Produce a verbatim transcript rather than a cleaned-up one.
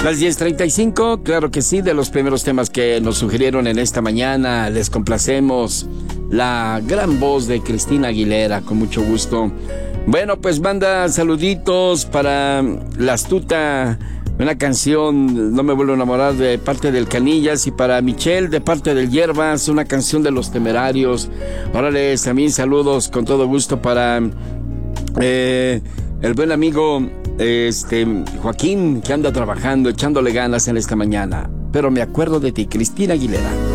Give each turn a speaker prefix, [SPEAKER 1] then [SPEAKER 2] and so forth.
[SPEAKER 1] Las diez treinta y cinco, claro que sí, de los primeros temas que nos sugirieron en esta mañana, les complacemos la gran voz de Cristina Aguilera, con mucho gusto. Bueno, pues manda saluditos para la astuta, una canción, No me vuelvo a enamorar, de parte del Canillas, y para Michelle de parte del Hierbas, una canción de Los Temerarios. Órale, también saludos con todo gusto para eh, el buen amigo este Joaquín, que anda trabajando, echándole ganas en esta mañana. Pero me acuerdo de ti, Cristina Aguilera.